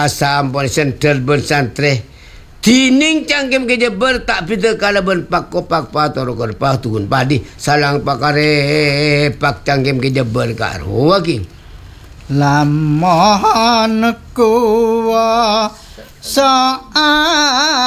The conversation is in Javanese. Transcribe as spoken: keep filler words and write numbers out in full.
sampun sender ben santre. Dining cangkem ke Jember tak pita kala ben pak kopak patoro kor patugun padi salang pakare pak cangkem ke Jember karo ki. Lamun kuwa soal